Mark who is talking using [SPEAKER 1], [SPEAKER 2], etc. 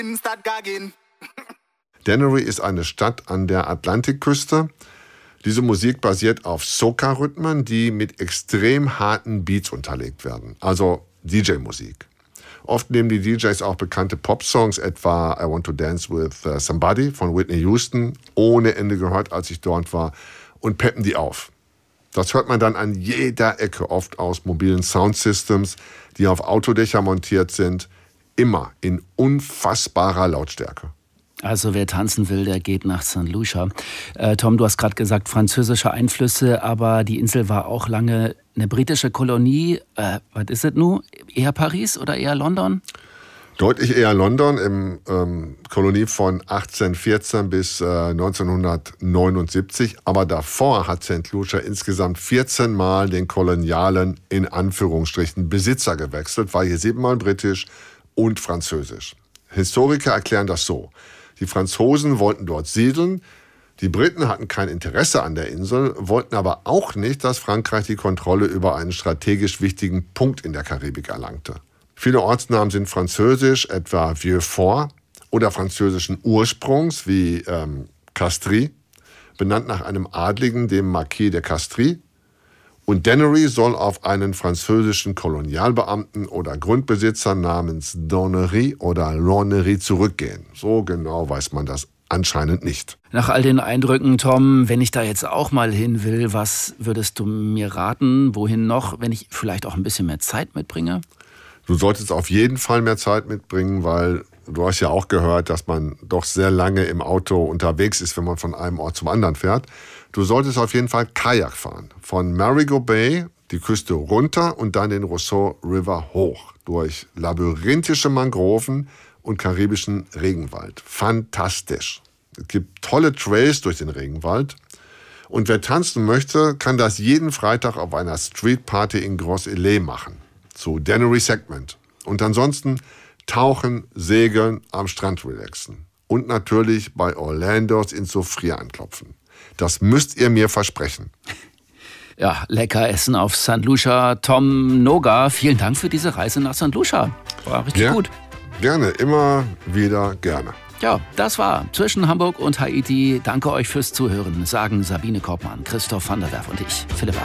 [SPEAKER 1] Dannery ist eine Stadt an der Atlantikküste. Diese Musik basiert auf Soca-Rhythmen, die mit extrem harten Beats unterlegt werden, also DJ-Musik. Oft nehmen die DJs auch bekannte Pop-Songs, etwa I Want to Dance with Somebody von Whitney Houston, ohne Ende gehört, als ich dort war, und peppen die auf. Das hört man dann an jeder Ecke, oft aus mobilen Soundsystems, die auf Autodächer montiert sind, immer in unfassbarer Lautstärke.
[SPEAKER 2] Also wer tanzen will, der geht nach St. Lucia. Tom, du hast gerade gesagt, französische Einflüsse, aber die Insel war auch lange eine britische Kolonie. Was ist es nun? Eher Paris oder eher London?
[SPEAKER 1] Deutlich eher London, im Kolonie von 1814 bis 1979. Aber davor hat St. Lucia insgesamt 14 Mal den kolonialen, in Anführungsstrichen, Besitzer gewechselt, war hier 7 Mal britisch und französisch. Historiker erklären das so. Die Franzosen wollten dort siedeln, die Briten hatten kein Interesse an der Insel, wollten aber auch nicht, dass Frankreich die Kontrolle über einen strategisch wichtigen Punkt in der Karibik erlangte. Viele Ortsnamen sind französisch, etwa Vieux-Fort, oder französischen Ursprungs, wie Castries, benannt nach einem Adligen, dem Marquis de Castries. Und Dannery soll auf einen französischen Kolonialbeamten oder Grundbesitzer namens Donnery oder Lonnery zurückgehen. So genau weiß man das anscheinend nicht.
[SPEAKER 2] Nach all den Eindrücken, Tom, wenn ich da jetzt auch mal hin will, was würdest du mir raten? Wohin noch, wenn ich vielleicht auch ein bisschen mehr Zeit mitbringe?
[SPEAKER 1] Du solltest auf jeden Fall mehr Zeit mitbringen, weil du hast ja auch gehört, dass man doch sehr lange im Auto unterwegs ist, wenn man von einem Ort zum anderen fährt. Du solltest auf jeden Fall Kajak fahren. Von Marigot Bay die Küste runter und dann den Roseau River hoch. Durch labyrinthische Mangroven und karibischen Regenwald. Fantastisch. Es gibt tolle Trails durch den Regenwald. Und wer tanzen möchte, kann das jeden Freitag auf einer Streetparty in Gros-Islet machen. Zu Dannery Segment. Und ansonsten tauchen, segeln, am Strand relaxen. Und natürlich bei Orlandos in Sophia anklopfen. Das müsst ihr mir versprechen.
[SPEAKER 2] Ja, lecker essen auf St. Lucia. Tom Noga, vielen Dank für diese Reise nach St. Lucia. War richtig gut.
[SPEAKER 1] Gerne, immer wieder gerne.
[SPEAKER 2] Ja, das war Zwischen Hamburg und Haiti. Danke euch fürs Zuhören, sagen Sabine Koopmann, Christoph van der Werf und ich, Philipp